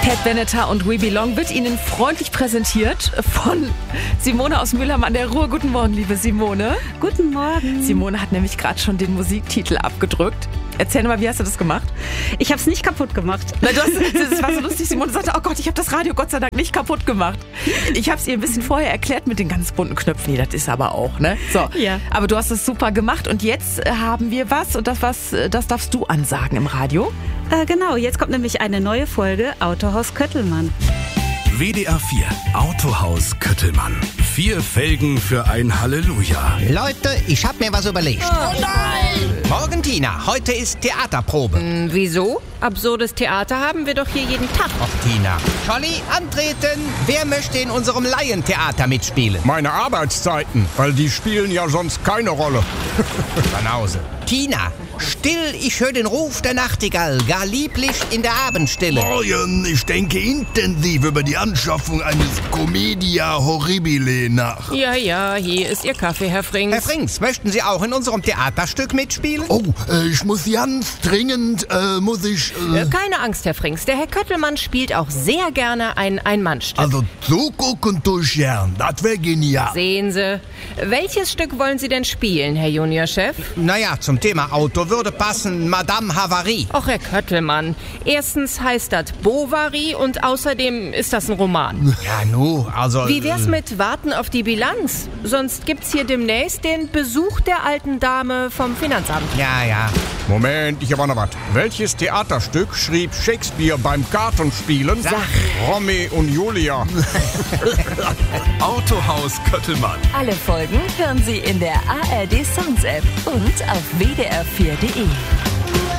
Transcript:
Cat Veneta und We Belong wird Ihnen freundlich präsentiert von Simone aus Mülheim an der Ruhr. Guten Morgen, liebe Simone. Guten Morgen. Simone hat nämlich gerade schon den Musiktitel abgedrückt. Erzähl mal, wie hast du das gemacht? Ich habe es nicht kaputt gemacht. Na, das war so lustig. Simone sagte, oh Gott, ich habe das Radio Gott sei Dank nicht kaputt gemacht. Ich habe es ihr ein bisschen vorher erklärt mit den ganz bunten Knöpfen. Nee, das ist aber auch, ne? So. Ja. Aber du hast es super gemacht und jetzt haben wir was und das darfst du ansagen im Radio. Genau, jetzt kommt nämlich eine neue Folge Autohaus Köttelmann. WDR 4 Autohaus Köttelmann. 4 Felgen für ein Halleluja. Leute, ich hab mir was überlegt. Oh nein! Morgen, Tina, heute ist Theaterprobe. Wieso? Absurdes Theater haben wir doch hier jeden Tag. Och, Tina. Scholli, antreten. Wer möchte in unserem Laientheater mitspielen? Meine Arbeitszeiten, weil die spielen ja sonst keine Rolle. Banause. Tina, still, ich höre den Ruf der Nachtigall, gar lieblich in der Abendstille. Morgen, ich denke intensiv über die Anschaffung eines Commedia Horribile nach. Ja, hier ist Ihr Kaffee, Herr Frings. Herr Frings, möchten Sie auch in unserem Theaterstück mitspielen? Oh, ich muss ganz dringend, Keine Angst, Herr Frings. Der Herr Köttelmann spielt auch sehr gerne ein Ein-Mann-Stück. Also zugucken durch gern, das wäre genial. Sehen Sie. Welches Stück wollen Sie denn spielen, Herr Juniorchef? Naja, zum Thema Auto würde passen Madame Havarie. Och, Herr Köttelmann. Erstens heißt das Bovary und außerdem ist das ein Roman. Ja, also... Wie wär's mit Warten auf die Bilanz? Sonst gibt's hier demnächst den Besuch der alten Dame vom Finanzamt. Ja. Moment, ich habe auch noch was. Welches Theaterstück schrieb Shakespeare beim Kartenspielen? Sach. Romeo und Julia. Autohaus Köttelmann. Alle Folgen hören Sie in der ARD Songs App und auf wdr4.de.